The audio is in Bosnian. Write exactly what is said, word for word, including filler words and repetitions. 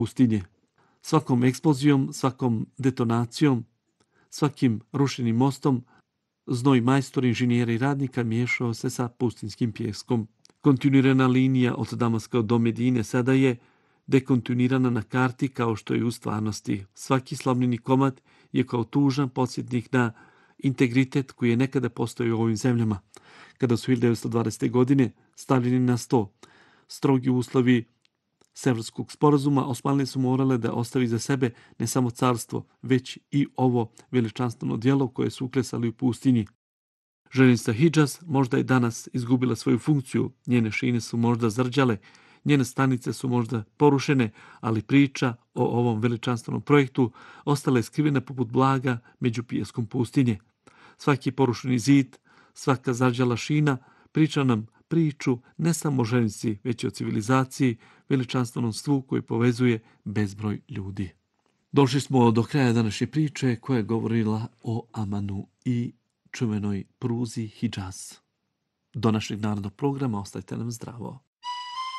pustinje. Svakom eksplozijom, svakom detonacijom, svakim rušenim mostom, znoj majstora, inženjera i radnika miješao se sa pustinskim pijeskom. Kontinuirana linija od Damaska do Medine sada je dekontinuirana na karti kao što je u stvarnosti. Svaki slomljeni komad je kao tužan podsjetnik na integritet koji je nekada postojao u ovim zemljama. Kada su hiljadu devetsto dvadesete. godine stavljeni na sto strogi uslovi Sevskog sporazuma, Osmanlije su morale da ostavi za sebe ne samo carstvo, već i ovo veličanstveno djelo koje su uklesali u pustinji. Željeznica Hidžaz možda je danas izgubila svoju funkciju, njene šine su možda zrđale, njene stanice su možda porušene, ali priča o ovom veličanstvenom projektu ostala je skrivena poput blaga među pijeskom pustinje. Svaki porušeni zid, svaka zarđala šina priča nam priču ne samo o željeznici, već i o civilizaciji, veličanstvenom stvu koji povezuje bezbroj ljudi. Došli smo do kraja današnje priče koja je govorila o Amanu i čuvenoj pruzi Hidžaz. Do našeg narodnog programa ostajte nam zdravo.